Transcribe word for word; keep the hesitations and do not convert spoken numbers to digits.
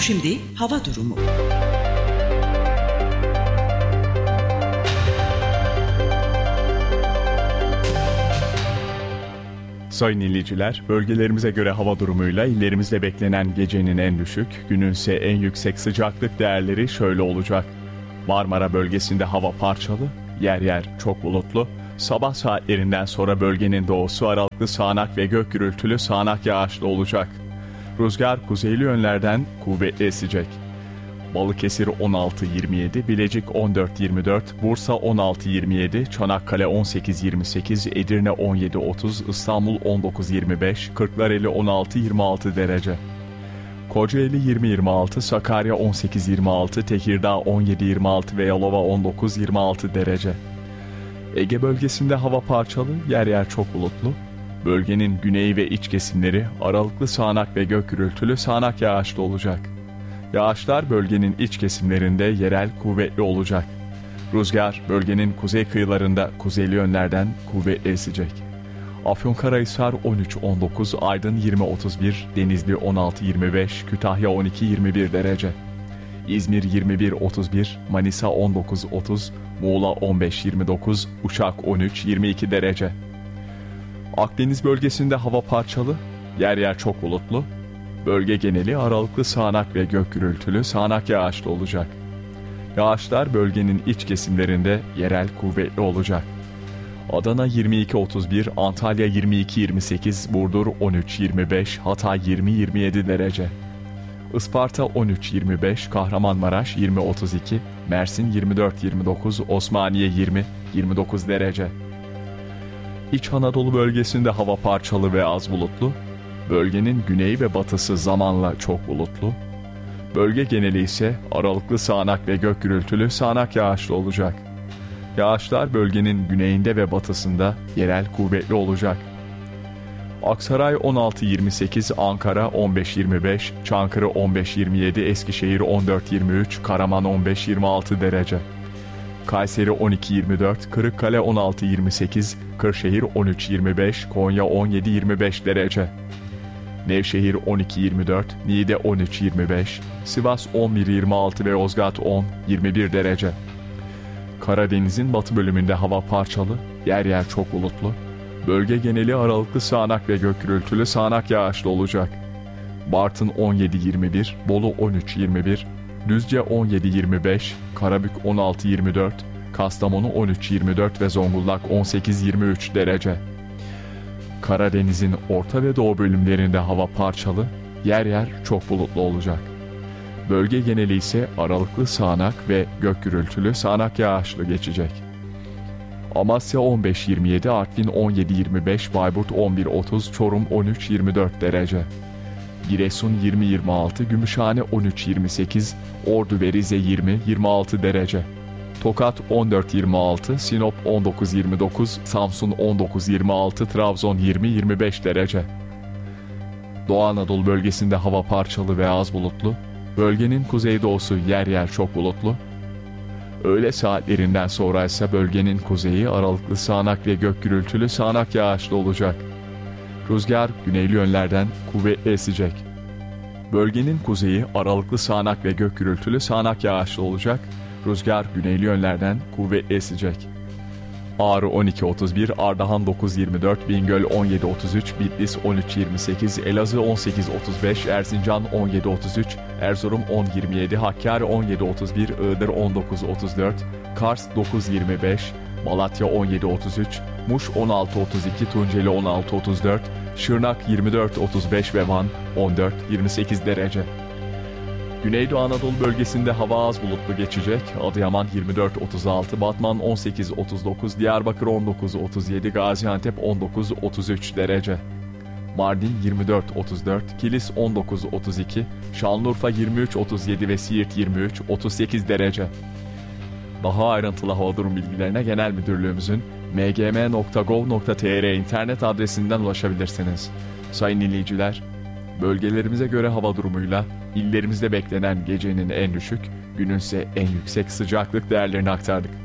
Şimdi hava durumu. Sayın dinleyiciler, bölgelerimize göre hava durumuyla illerimizde beklenen gecenin en düşük, günün ise en yüksek sıcaklık değerleri şöyle olacak. Marmara bölgesinde hava parçalı, yer yer çok bulutlu. Sabah saatlerinden sonra bölgenin doğusu aralıklı sağanak ve gök gürültülü sağanak yağışlı olacak. Rüzgar kuzeyli yönlerden kuvvetli esecek. Balıkesir on altı yirmi yedi, Bilecik on dört yirmi dört, Bursa on altı yirmi yedi, Çanakkale on sekiz yirmi sekiz, Edirne on yedi otuz, İstanbul on dokuz yirmi beş, Kırklareli on altı yirmi altı derece. Kocaeli yirmi yirmi altı, Sakarya on sekiz yirmi altı, Tekirdağ on yedi yirmi altı ve Yalova on dokuz yirmi altı derece. Ege bölgesinde hava parçalı, yer yer çok bulutlu. Bölgenin güney ve iç kesimleri aralıklı sağanak ve gök gürültülü sağanak yağışlı olacak. Yağışlar bölgenin iç kesimlerinde yerel kuvvetli olacak. Rüzgar bölgenin kuzey kıyılarında kuzeyli yönlerden kuvvetli esecek. Afyonkarahisar on üç on dokuz, Aydın yirmi otuz bir, Denizli on altı yirmi beş, Kütahya on iki yirmi bir derece. İzmir yirmi bir otuz bir, Manisa on dokuz otuz, Muğla on beş yirmi dokuz, Uşak on üç yirmi iki derece. Akdeniz bölgesinde hava parçalı, yer yer çok bulutlu. Bölge geneli aralıklı sağanak ve gök gürültülü sağanak yağışlı olacak. Yağışlar bölgenin iç kesimlerinde yerel kuvvetli olacak. Adana yirmi iki otuz bir, Antalya yirmi iki yirmi sekiz, Burdur on üç yirmi beş, Hatay yirmi yirmi yedi derece. Isparta on üç yirmi beş, Kahramanmaraş yirmi otuz iki, Mersin yirmi dört yirmi dokuz, Osmaniye yirmi yirmi dokuz derece. İç Anadolu bölgesinde hava parçalı ve az bulutlu. Bölgenin güney ve batısı zamanla çok bulutlu. Bölge geneli ise aralıklı sağanak ve gök gürültülü sağanak yağışlı olacak. Yağışlar bölgenin güneyinde ve batısında yerel kuvvetli olacak. Aksaray on altı yirmi sekiz, Ankara on beş yirmi beş, Çankırı on beş yirmi yedi, Eskişehir on dört yirmi üç, Karaman on beş yirmi altı derece. Kayseri on iki yirmi dört, Kırıkkale on altı yirmi sekiz, Kırşehir on üç yirmi beş, Konya on yedi yirmi beş derece. Nevşehir on iki yirmi dört, Niğde on üç yirmi beş, Sivas on bir yirmi altı ve Yozgat on yirmi bir derece. Karadeniz'in batı bölümünde hava parçalı, yer yer çok bulutlu. Bölge geneli aralıklı sağanak ve gök gürültülü sağanak yağışlı olacak. Bartın on yedi yirmi bir, Bolu on üç yirmi bir, Düzce on yedi yirmi beş, Karabük on altı yirmi dört, Kastamonu on üç yirmi dört ve Zonguldak on sekiz yirmi üç derece. Karadeniz'in orta ve doğu bölümlerinde hava parçalı, yer yer çok bulutlu olacak. Bölge geneli ise aralıklı sağanak ve gök gürültülü sağanak yağışlı geçecek. Amasya on beş yirmi yedi, Artvin on yedi yirmi beş, Bayburt on bir otuz, Çorum on üç yirmi dört derece. Giresun yirmi yirmi altı, Gümüşhane on üç yirmi sekiz, Ordu ve Rize yirmi yirmi altı derece. Tokat on dört yirmi altı, Sinop on dokuz yirmi dokuz, Samsun on dokuz yirmi altı, Trabzon yirmi yirmi beş derece. Doğu Anadolu bölgesinde hava parçalı ve az bulutlu. Bölgenin kuzeydoğusu yer yer çok bulutlu. Öğle saatlerinden sonra ise bölgenin kuzeyi aralıklı sağanak ve gök gürültülü sağanak yağışlı olacak. Rüzgar güneyli yönlerden kuvvetli esecek. Bölgenin kuzeyi aralıklı sağanak ve gök gürültülü sağanak yağışlı olacak. Rüzgar güneyli yönlerden kuvvetli esecek. Ağrı on iki otuz bir, Ardahan dokuz yirmi dört, Bingöl on yedi otuz üç, Bitlis on üç yirmi sekiz, Elazığ on sekiz otuz beş, Erzincan on yedi otuz üç, Erzurum on yirmi yedi, Hakkari on yedi otuz bir, Iğdır on dokuz otuz dört, Kars dokuz yirmi beş, Malatya on yedi otuz üç, Muş on altı otuz iki, Tunceli on altı otuz dört, Şırnak yirmi dört otuz beş ve Van on dört yirmi sekiz derece. Güneydoğu Anadolu bölgesinde hava az bulutlu geçecek. Adıyaman yirmi dört otuz altı, Batman on sekiz otuz dokuz, Diyarbakır on dokuz otuz yedi, Gaziantep on dokuz otuz üç derece. Mardin yirmi dört otuz dört, Kilis on dokuz otuz iki, Şanlıurfa yirmi üç otuz yedi ve Siirt yirmi üç otuz sekiz derece. Daha ayrıntılı hava durum bilgilerine Genel Müdürlüğümüzün m g m nokta gov nokta t r internet adresinden ulaşabilirsiniz. Sayın dinleyiciler, bölgelerimize göre hava durumuyla illerimizde beklenen gecenin en düşük, günün ise en yüksek sıcaklık değerlerini aktardık.